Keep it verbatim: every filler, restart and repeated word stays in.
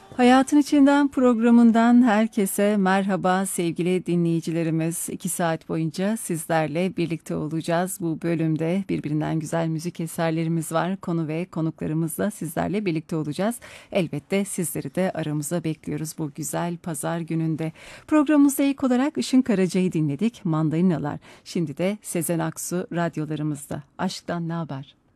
Hayatın İçinden programından herkese merhaba sevgili dinleyicilerimiz. İki saat boyunca sizlerle birlikte olacağız. Bu bölümde birbirinden güzel müzik eserlerimiz var. Konu ve konuklarımızla sizlerle birlikte olacağız. Elbette sizleri de aramıza bekliyoruz bu güzel pazar gününde. Programımızda ilk olarak Işın Karaca'yı dinledik. Mandalinalar. Şimdi de Sezen Aksu radyolarımızda. Aşktan ne haber?